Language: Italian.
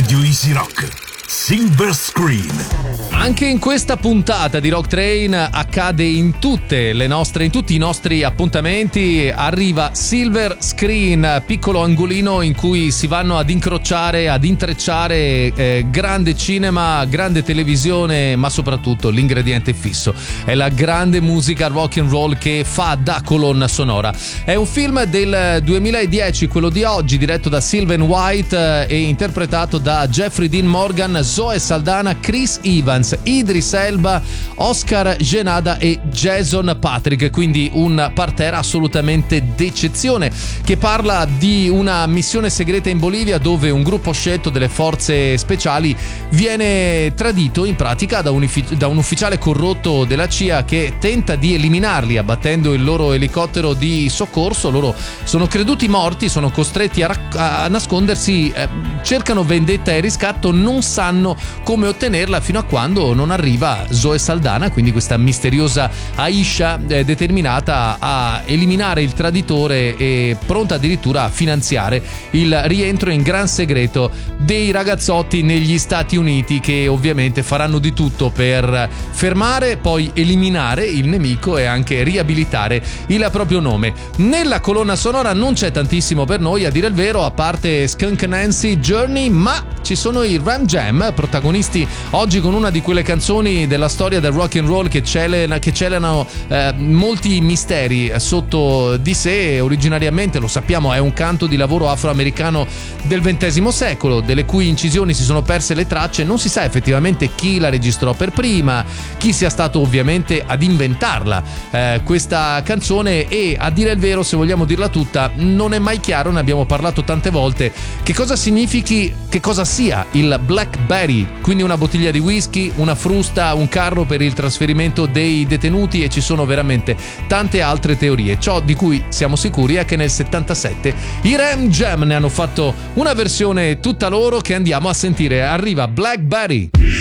Radio Easy Rock, Silver Screen. Anche in questa puntata di Rock Train accade in tutti i nostri appuntamenti. Arriva Silver Screen, piccolo angolino in cui si vanno ad incrociare, ad intrecciare grande cinema, grande televisione, ma soprattutto l'ingrediente fisso è la grande musica rock and roll che fa da colonna sonora. È un film del 2010, quello di oggi, diretto da Sylvan White e interpretato da Jeffrey Dean Morgan, Zoe Saldana, Chris Evans, Idris Elba, Oscar Genada e Jason Patric, quindi un parterre assolutamente d'eccezione, che parla di una missione segreta in Bolivia dove un gruppo scelto delle forze speciali viene tradito in pratica da un ufficiale corrotto della CIA che tenta di eliminarli abbattendo il loro elicottero di soccorso. Loro sono creduti morti, sono costretti a nascondersi, cercano vendetta e riscatto, non sanno come ottenerla fino a quando non arriva Zoe Saldana, quindi questa misteriosa Aisha determinata a eliminare il traditore e pronta addirittura a finanziare il rientro in gran segreto dei ragazzotti negli Stati Uniti, che ovviamente faranno di tutto per fermare, poi eliminare il nemico e anche riabilitare il proprio nome. Nella colonna sonora non c'è tantissimo per noi, a dire il vero, a parte Skunk Nancy, Journey, ma ci sono i Ram Jam, protagonisti oggi con una di quelle canzoni della storia del rock and roll che celano molti misteri sotto di sé. Originariamente, lo sappiamo, è un canto di lavoro afroamericano del XX secolo, delle cui incisioni si sono perse le tracce. Non si sa effettivamente chi la registrò per prima, chi sia stato ovviamente ad inventarla questa canzone, e a dire il vero, se vogliamo dirla tutta, non è mai chiaro, ne abbiamo parlato tante volte, che cosa significhi, che cosa sia il Blackberry, quindi una bottiglia di whisky, una frusta, un carro per il trasferimento dei detenuti, e ci sono veramente tante altre teorie. Ciò di cui siamo sicuri è che nel 77 i Ram Jam ne hanno fatto una versione tutta loro che andiamo a sentire. Arriva Blackberry.